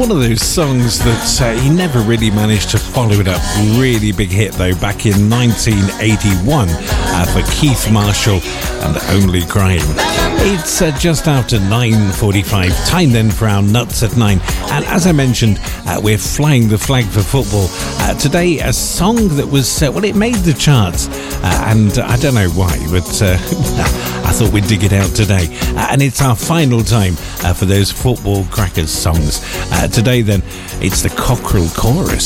one of those songs that he never really managed to follow it up. Really big hit though back in 1981 for Keith Marshall and Only Crying. It's just after 9:45, time then for our Nuts at 9. And as I mentioned, we're flying the flag for football. Today, a song that was, it made the charts. And I don't know why, but I thought we'd dig it out today. And it's our final time for those football crackers songs. Today then, it's the Cockerel Chorus.